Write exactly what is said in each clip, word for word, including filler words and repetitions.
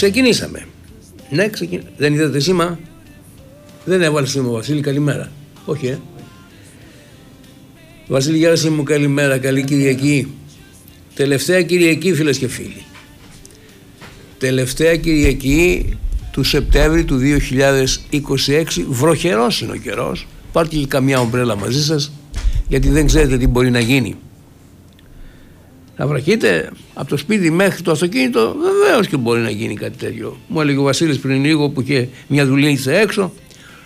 Ξεκινήσαμε. Ναι, ξεκι... δεν είδατε σήμα. Δεν έβαλε σήμα, Βασίλη, καλημέρα. Όχι, ε. Βασίλη Γερασίμου, καλημέρα, καλή Κυριακή. Τελευταία Κυριακή, φίλες και φίλοι. Τελευταία Κυριακή του Σεπτέμβρη του δύο χιλιάδες είκοσι έξι. Βροχερός είναι ο καιρός. Πάρτε και καμιά ομπρέλα μαζί σας, γιατί δεν ξέρετε τι μπορεί να γίνει. Να βραχείτε από το σπίτι μέχρι το αυτοκίνητο, βεβαίως και μπορεί να γίνει κάτι τέτοιο. Μου έλεγε ο Βασίλης πριν λίγο που είχε μια δουλίτσα έξω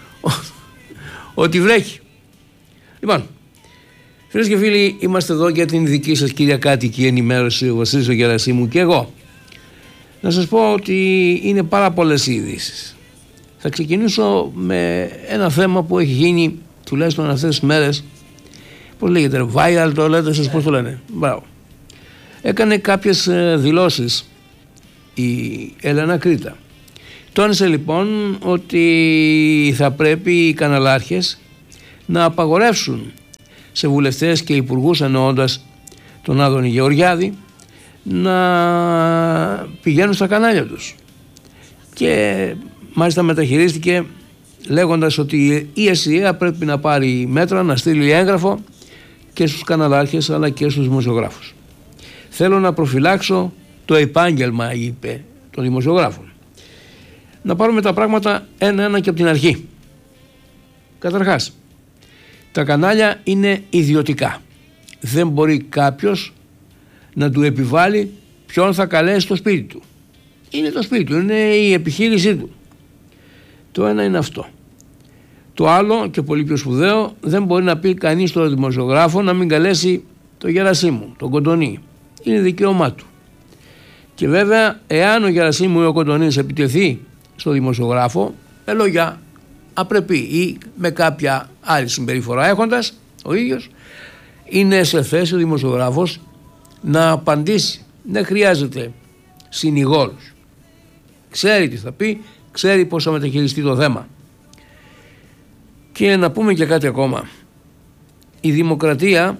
ότι βρέχει. Λοιπόν, φίλες και φίλοι, είμαστε εδώ για την δική σας κυριακάτικη ενημέρωση, ο Βασίλης ο Γερασίμου και εγώ. Να σας πω ότι είναι πάρα πολλές οι ειδήσεις. Θα ξεκινήσω με ένα θέμα που έχει γίνει τουλάχιστον αυτές τις μέρες. Πώς λέγεται, viral το λέτε σας, πώς το λένε. Μπράβο. Έκανε κάποιες δηλώσεις η Έλενα Κρήτα. Τόνισε λοιπόν ότι θα πρέπει οι καναλάρχες να απαγορεύσουν σε βουλευτές και υπουργούς, εννοώντας τον Άδωνη Γεωργιάδη, να πηγαίνουν στα κανάλια τους. Και μάλιστα μεταχειρίστηκε λέγοντας ότι η ΕΣΥΑ πρέπει να πάρει μέτρα, να στείλει έγγραφο και στους καναλάρχες αλλά και στους δημοσιογράφους. Θέλω να προφυλάξω το επάγγελμα, είπε, των δημοσιογράφων. Να πάρουμε τα πράγματα ένα-ένα και από την αρχή. Καταρχάς, τα κανάλια είναι ιδιωτικά. Δεν μπορεί κάποιος να του επιβάλλει ποιον θα καλέσει στο σπίτι του. Είναι το σπίτι του, είναι η επιχείρησή του. Το ένα είναι αυτό. Το άλλο και πολύ πιο σπουδαίο, δεν μπορεί να πει κανείς στον δημοσιογράφο να μην καλέσει το Γερασίμου, τον Κοντονή. Είναι δικαίωμά του. Και βέβαια, εάν ο Γερασίμου ή ο Κοντονής επιτεθεί στο δημοσιογράφο, με λόγια απρεπή ή με κάποια άλλη συμπεριφορά έχοντας ο ίδιος, είναι σε θέση ο δημοσιογράφος να απαντήσει. Δεν χρειάζεται συνηγόρους. Ξέρει τι θα πει, ξέρει πώς θα μεταχειριστεί το θέμα. Και να πούμε και κάτι ακόμα. Η δημοκρατία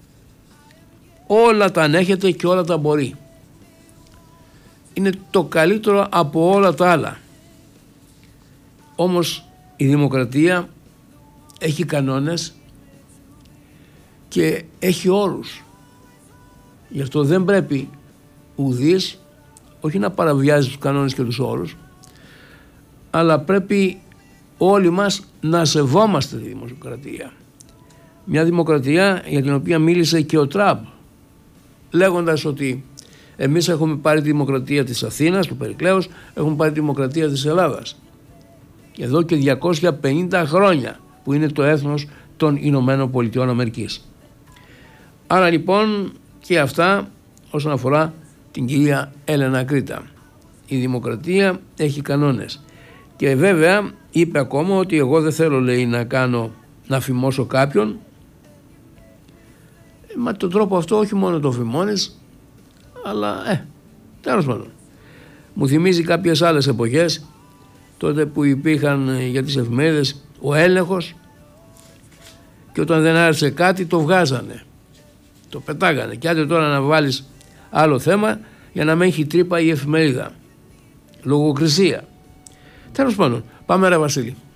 όλα τα ανέχεται και όλα τα μπορεί. Είναι το καλύτερο από όλα τα άλλα. Όμως η δημοκρατία έχει κανόνες και έχει όρους. Γι' αυτό δεν πρέπει ουδής όχι να παραβιάζει τους κανόνες και τους όρους, αλλά πρέπει όλοι μας να σεβόμαστε τη δημοκρατία. Μια δημοκρατία για την οποία μίλησε και ο Τραμπ, λέγοντας ότι εμείς έχουμε πάρει τη δημοκρατία της Αθήνας, του Περικλέους, έχουμε πάρει τη δημοκρατία της Ελλάδας. Εδώ και διακόσια πενήντα χρόνια που είναι το έθνος των Ηνωμένων Πολιτειών Αμερικής. Άρα λοιπόν και αυτά όσον αφορά την κυρία Έλενα Κρήτα. Η δημοκρατία έχει κανόνες. Και βέβαια είπε ακόμα ότι εγώ δεν θέλω, λέει, να κάνω, να φημώσω κάποιον. Ε, μα τον τρόπο αυτό όχι μόνο το φημώνεις, αλλά ε, τέλος πάντων. Μου θυμίζει κάποιες άλλες εποχές, τότε που υπήρχαν για τις εφημερίδες ο έλεγχος και όταν δεν άρεσε κάτι το βγάζανε, το πετάγανε. Και άντε τώρα να βάλεις άλλο θέμα για να μην έχει τρύπα η εφημερίδα. Λογοκρισία. Τέλος πάντων, πάμε ρε Βασίλη.